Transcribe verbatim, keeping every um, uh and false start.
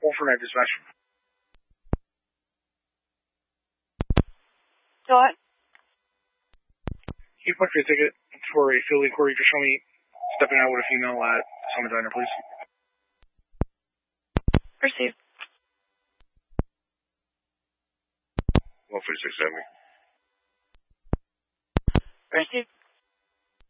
Hold for night dispatch. Go ahead. Can you punch me a ticket for a field inquiry to show me stepping out with a female at Summit Diner, please? Received. one forty-six seventy. Received.